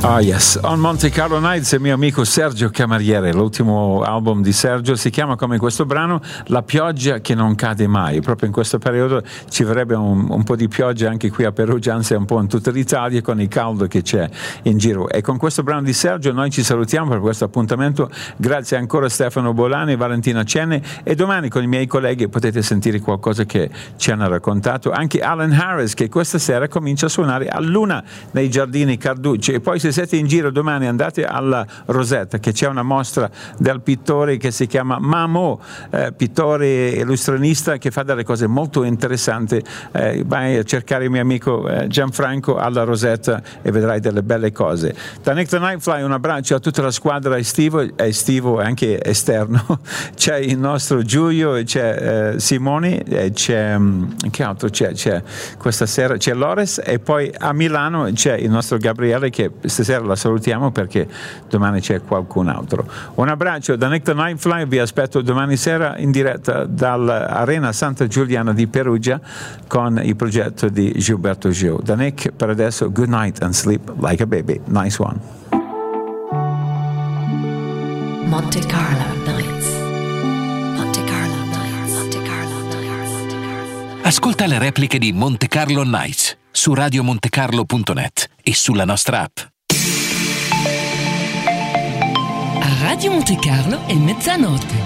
Ah yes, On Monte Carlo Nights, il mio amico Sergio Camariere, l'ultimo album di Sergio si chiama come questo brano La pioggia che non cade mai. Proprio in questo periodo ci vorrebbe un po' di pioggia anche qui a Perugia, anzi un po' in tutta l'Italia con il caldo che c'è in giro. E con questo brano di Sergio noi ci salutiamo per questo appuntamento. Grazie ancora a Stefano Bolani, Valentina Cenne, e domani con i miei colleghi potete sentire qualcosa che ci hanno raccontato. Anche Alan Harris, che questa sera comincia a suonare a Luna nei giardini Carducci. E poi se siete in giro domani andate alla Rosetta, che c'è una mostra del pittore che si chiama Mamo, pittore illustronista che fa delle cose molto interessanti. Vai a cercare il mio amico Gianfranco alla Rosetta e vedrai delle belle cose. Da Nick the Nightfly un abbraccio a tutta la squadra estivo e anche esterno. C'è il nostro Giulio, c'è Simone, c'è che altro c'è questa sera, c'è Lores, e poi a Milano c'è il nostro Gabriele, che stasera la salutiamo perché domani c'è qualcun altro. Un abbraccio da Nick the Nightfly, vi aspetto domani sera in diretta dall'Arena Santa Giuliana di Perugia con il progetto di Gilberto Gil. Da Nick per adesso, good night and sleep like a baby. Nice one. Monte Carlo Nights. Monte Carlo Nights. Monte Carlo Nights. Ascolta le repliche di Monte Carlo Nights su radiomontecarlo.net e sulla nostra app. A Radio Monte Carlo è mezzanotte.